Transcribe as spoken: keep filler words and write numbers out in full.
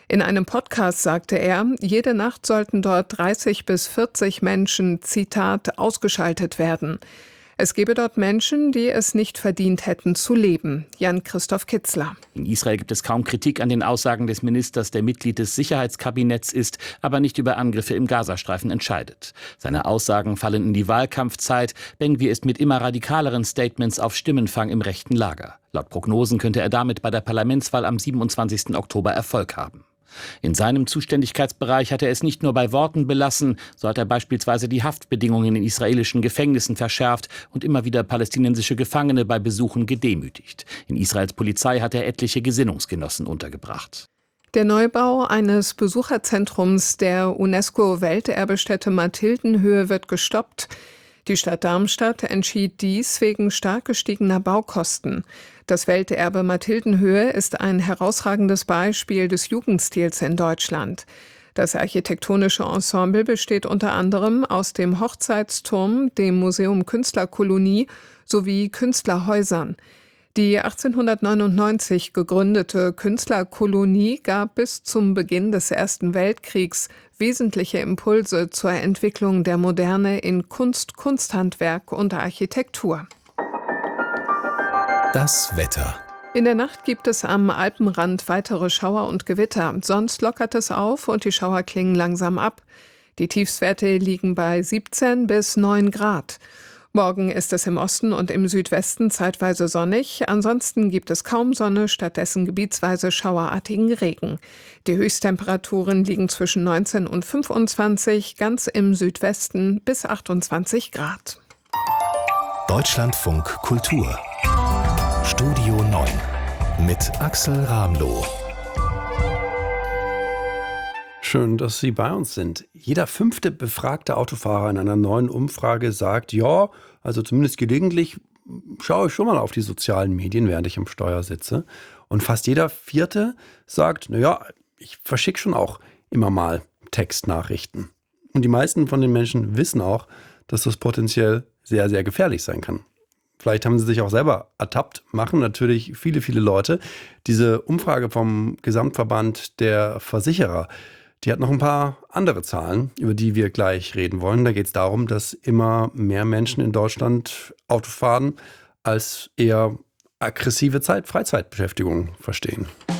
In einem Podcast sagte er, jede Nacht sollten dort dreißig bis vierzig Menschen, Zitat, ausgeschaltet werden. Es gebe dort Menschen, die es nicht verdient hätten zu leben. Jan-Christoph Kitzler. In Israel gibt es kaum Kritik an den Aussagen des Ministers, der Mitglied des Sicherheitskabinetts ist, aber nicht über Angriffe im Gazastreifen entscheidet. Seine Aussagen fallen in die Wahlkampfzeit. Ben-Gvir ist mit immer radikaleren Statements auf Stimmenfang im rechten Lager. Laut Prognosen könnte er damit bei der Parlamentswahl am siebenundzwanzigsten Oktober Erfolg haben. In seinem Zuständigkeitsbereich hat er es nicht nur bei Worten belassen, so hat er beispielsweise die Haftbedingungen in israelischen Gefängnissen verschärft und immer wieder palästinensische Gefangene bei Besuchen gedemütigt. In Israels Polizei hat er etliche Gesinnungsgenossen untergebracht. Der Neubau eines Besucherzentrums der UNESCO-Welterbestätte Mathildenhöhe wird gestoppt. Die Stadt Darmstadt entschied dies wegen stark gestiegener Baukosten. Das Welterbe Mathildenhöhe ist ein herausragendes Beispiel des Jugendstils in Deutschland. Das architektonische Ensemble besteht unter anderem aus dem Hochzeitsturm, dem Museum Künstlerkolonie sowie Künstlerhäusern. Die achtzehnhundertneunundneunzig gegründete Künstlerkolonie gab bis zum Beginn des Ersten Weltkriegs wesentliche Impulse zur Entwicklung der Moderne in Kunst, Kunsthandwerk und Architektur. Das Wetter. In der Nacht gibt es am Alpenrand weitere Schauer und Gewitter. Sonst lockert es auf und die Schauer klingen langsam ab. Die Tiefstwerte liegen bei siebzehn bis neun Grad. Morgen ist es im Osten und im Südwesten zeitweise sonnig. Ansonsten gibt es kaum Sonne, stattdessen gebietsweise schauerartigen Regen. Die Höchsttemperaturen liegen zwischen neunzehn und fünfundzwanzig, ganz im Südwesten bis achtundzwanzig Grad. Deutschlandfunk Kultur. Studio neun mit Axel Ramloh. Schön, dass Sie bei uns sind. Jeder fünfte befragte Autofahrer in einer neuen Umfrage sagt, ja, also zumindest gelegentlich schaue ich schon mal auf die sozialen Medien, während ich am Steuer sitze. Und fast jeder vierte sagt, naja, ich verschicke schon auch immer mal Textnachrichten. Und die meisten von den Menschen wissen auch, dass das potenziell sehr, sehr gefährlich sein kann. Vielleicht haben sie sich auch selber ertappt, machen natürlich viele, viele Leute. Diese Umfrage vom Gesamtverband der Versicherer, die hat noch ein paar andere Zahlen, über die wir gleich reden wollen. Da geht es darum, dass immer mehr Menschen in Deutschland Auto fahren als eher aggressive Zeit, Freizeitbeschäftigung verstehen.